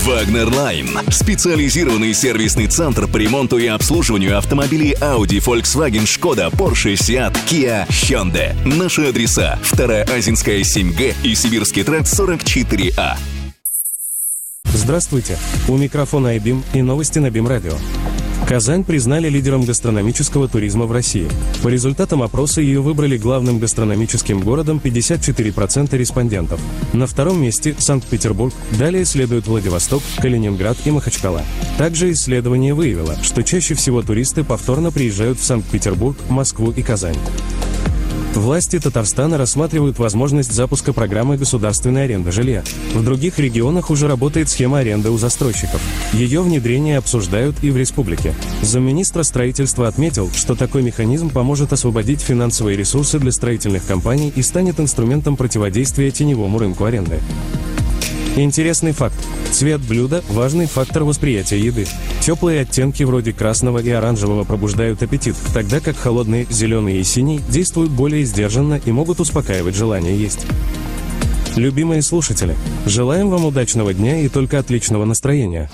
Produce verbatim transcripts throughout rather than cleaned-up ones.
Вагнер Лайн. Специализированный сервисный центр по ремонту и обслуживанию автомобилей Audi, Volkswagen, Skoda, Porsche, Seat, Kia, Hyundai. Наши адреса: Вторая Азинская, семь Г и Сибирский тракт, сорок четыре А. Здравствуйте. У микрофона Айбим и новости на БИМ-радио. Казань признали лидером гастрономического туризма в России. По результатам опроса ее выбрали главным гастрономическим городом пятьдесят четыре процента респондентов. На втором месте Санкт-Петербург, далее следуют Владивосток, Калининград и Махачкала. Также исследование выявило, что чаще всего туристы повторно приезжают в Санкт-Петербург, Москву и Казань. Власти Татарстана рассматривают возможность запуска программы государственной аренды жилья. В других регионах уже работает схема аренды у застройщиков. Ее внедрение обсуждают и в республике. Замминистра строительства отметил, что такой механизм поможет освободить финансовые ресурсы для строительных компаний и станет инструментом противодействия теневому рынку аренды. Интересный факт. Цвет блюда – важный фактор восприятия еды. Теплые оттенки вроде красного и оранжевого пробуждают аппетит, тогда как холодные, зеленые и синий действуют более сдержанно и могут успокаивать желание есть. Любимые слушатели, желаем вам удачного дня и только отличного настроения.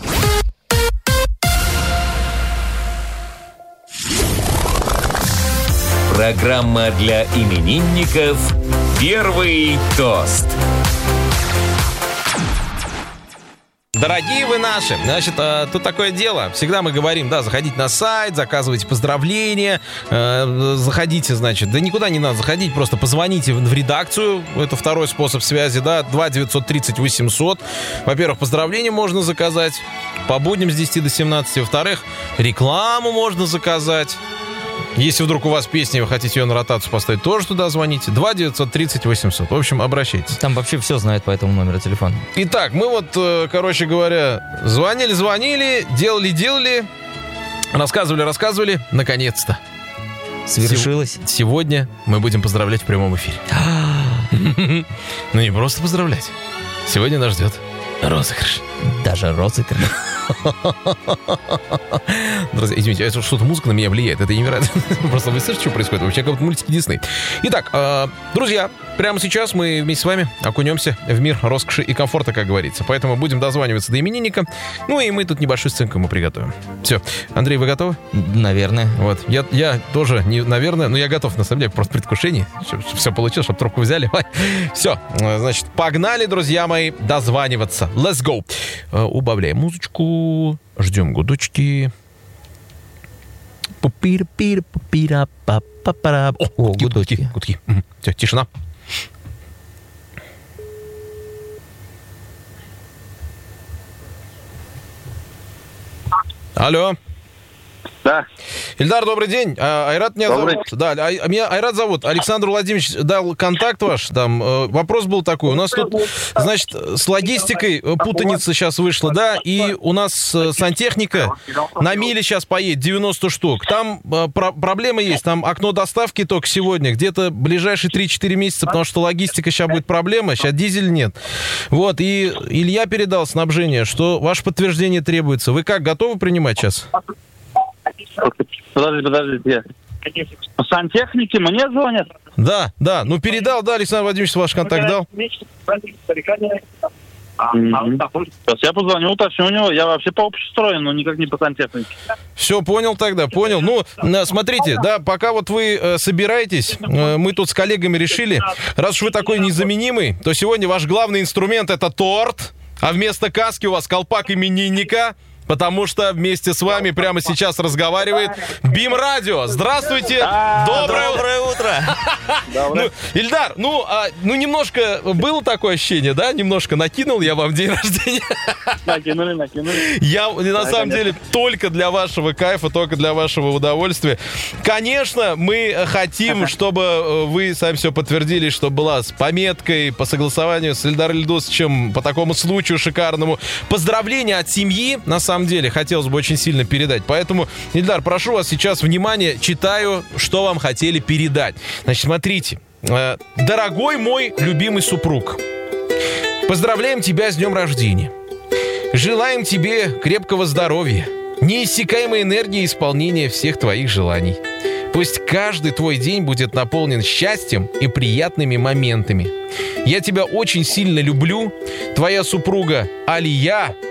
Программа для именинников «Первый тост». Дорогие вы наши, значит, э, тут такое дело. Всегда мы говорим, да, заходите на сайт, заказывайте поздравления, э, заходите, значит, да никуда не надо заходить, просто позвоните в, в редакцию, это второй способ связи, да, два девятьсот тридцать восемьсот. Во-первых, поздравления можно заказать по будням с десяти до семнадцати, во-вторых, рекламу можно заказать. Если вдруг у вас песня, вы хотите ее на ротацию поставить, тоже туда звоните. два девятьсот тридцать восемьсот. В общем, обращайтесь. Там вообще все знают по этому номеру телефона. Итак, мы вот, короче говоря, звонили-звонили, делали-делали, рассказывали-рассказывали. Наконец-то. Свершилось. Сегодня мы будем поздравлять в прямом эфире. Ну не просто поздравлять. Сегодня нас ждет розыгрыш. Даже розыгрыш. Друзья, извините, это что-то музыка на меня влияет. Это невероятно. Просто вы слышите, что происходит? Вообще, как будто мультики Дисней. Итак, э, друзья, прямо сейчас мы вместе с вами окунемся в мир роскоши и комфорта, как говорится. Поэтому будем дозваниваться до именинника. Ну и мы тут небольшую сценку ему приготовим. Все. Андрей, вы готовы? Наверное. Вот. Я, я тоже, не, наверное, но я готов, на самом деле, просто в предвкушении. Чтобы все получилось, чтобы трубку взяли. Все. Значит, погнали, друзья мои, дозваниваться. Let's go. Убавляем музычку. Ждем гудочки. О, гудки, гудки, гудки. Все, тишина. Алло. Да. Ильдар, добрый день. А, Айрат меня добрый. зовут. Да, а, меня Айрат зовут. Александр Владимирович дал контакт ваш. Там э, вопрос был такой. У нас тут, значит, с логистикой путаница сейчас вышла, да, и у нас э, сантехника на миле сейчас поедет девяносто штук. Там э, про- проблема есть. Там окно доставки только сегодня. Где-то ближайшие три-четыре месяца, потому что логистика сейчас будет проблема. Сейчас дизель нет. Вот, и Илья передал снабжение, что ваше подтверждение требуется. Вы как, готовы принимать сейчас? Подождите, подождите. Сантехники мне звонят? Да, да. Ну, передал, да, Александр Владимирович, ваш контакт дал. Mm-hmm. Сейчас я позвоню, уточню у него. Я вообще по общестрою, но никак не по сантехнике. Все, понял тогда, понял. Ну, смотрите, да, пока вот вы э, собираетесь, э, мы тут с коллегами решили, раз уж вы такой незаменимый, то сегодня ваш главный инструмент — это торт, а вместо каски у вас колпак именинника. Потому что вместе с вами прямо сейчас разговаривает БИМ-радио. Здравствуйте! А, доброе, доброе утро! Ну, Ильдар, ну, а, ну, немножко было такое ощущение, да? Немножко накинул я вам день рождения. Накинули, накинули. Я, на да, самом конечно. деле, только для вашего кайфа, только для вашего удовольствия. Конечно, мы хотим, чтобы вы сами все подтвердили, что была с пометкой по согласованию с Ильдаром Ильдусовичем по такому случаю шикарному. Поздравления от семьи, на самом деле, хотелось бы очень сильно передать. Поэтому, Ильдар, прошу вас сейчас внимание, читаю, что вам хотели передать. Значит, смотрите. Дорогой мой любимый супруг, поздравляем тебя с днем рождения. Желаем тебе крепкого здоровья, неиссякаемой энергии и исполнения всех твоих желаний. Пусть каждый твой день будет наполнен счастьем и приятными моментами. Я тебя очень сильно люблю. Твоя супруга Алия.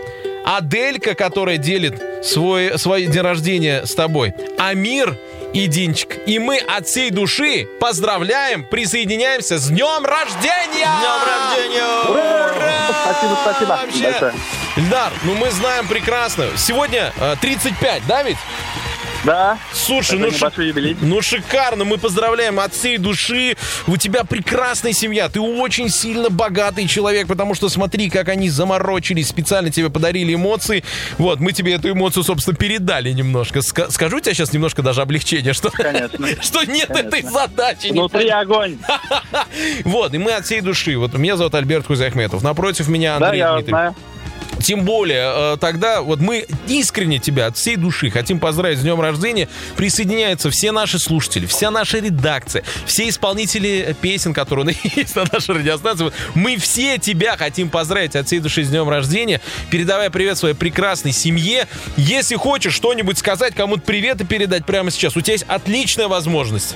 Аделька, которая делит свой, свой день рождения с тобой, Амир и Динчик. И мы от всей души поздравляем, присоединяемся с днем рождения! С днем рождения! Ура! Спасибо, спасибо. Вообще, Большое. Ильдар, ну мы знаем прекрасно. Сегодня э, тридцать пять, да ведь? Да. Слушай, Это ну, шик- небольшой юбилей. ну шикарно, мы поздравляем от всей души. У тебя прекрасная семья, ты очень сильно богатый человек, потому что смотри, как они заморочились, специально тебе подарили эмоции. Вот, мы тебе эту эмоцию, собственно, передали немножко. Ска- скажу тебе сейчас немножко даже облегчение, что, Конечно. что нет Конечно. этой задачи. Внутри огонь. Вот, и мы от всей души. Вот меня зовут Альберт Хузяхметов, напротив меня Да, Андрей я Дмитриев. знаю. Тем более, э, тогда вот мы искренне тебя от всей души хотим поздравить с днем рождения. Присоединяются все наши слушатели, вся наша редакция, все исполнители песен, которые есть на нашей радиостанции. Вот мы все тебя хотим поздравить от всей души с днем рождения. Передавай привет своей прекрасной семье. Если хочешь что-нибудь сказать, кому-то привет и передать прямо сейчас, у тебя есть отличная возможность.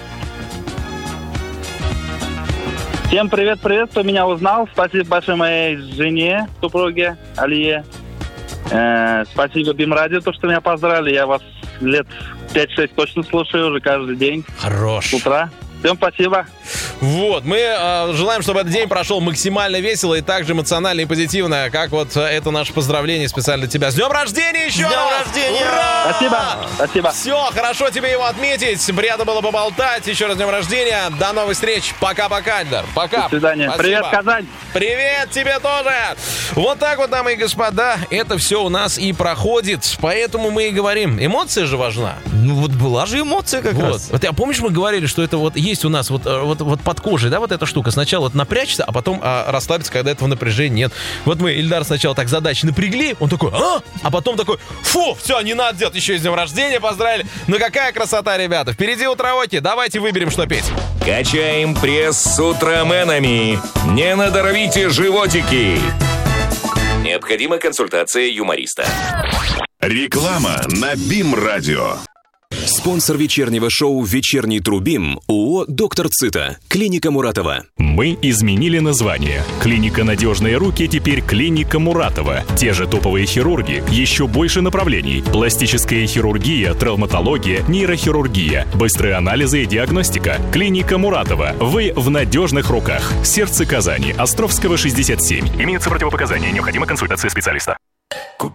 Всем привет-привет, кто меня узнал. Спасибо большое моей жене, супруге Алие. Э, спасибо Бим Радио, то, что меня поздравили. Я вас лет пять-шесть точно слушаю уже каждый день Хорош. с утра. Всем спасибо. Вот, мы э, желаем, чтобы этот день прошел максимально весело и так же эмоционально и позитивно, как вот э, это наше поздравление специально для тебя. С днем рождения еще! С днем раз! рождения! Ура! Спасибо. Спасибо. Все, хорошо тебе его отметить. Приятно было поболтать. Еще раз с днем рождения. До новых встреч. Пока-пока, Альдар. Пока. До свидания. Спасибо. Привет, Казань. Привет тебе тоже. Вот так вот, дамы и господа, это все у нас и проходит. Поэтому мы и говорим, эмоция же важна. Ну вот была же эмоция как Вот. раз. Вот я помнишь, мы говорили, что это вот есть у нас вот, э, вот, вот под кожей, да, вот эта штука. Сначала вот напрячься, а потом а, расслабиться, когда этого напряжения нет. Вот мы Ильдар сначала так задачи напрягли, он такой, а? А потом такой, фу, все, не надо делать, еще и с днем рождения поздравили. Ну какая красота, ребята. Впереди утроуки, давайте выберем, что петь. Качаем пресс с утроменами. Не надорвите животики. Необходима консультация юмориста. Реклама на БИМ-радио. Спонсор вечернего шоу «Вечерний Трубим» ООО «Доктор Цита». Клиника Муратова. Мы изменили название. Клиника «Надежные руки» теперь клиника Муратова. Те же топовые хирурги, еще больше направлений. Пластическая хирургия, травматология, нейрохирургия, быстрые анализы и диагностика. Клиника Муратова. Вы в надежных руках. Сердце Казани. Островского, шестьдесят семь. Имеются противопоказания. Необходима консультация специалиста.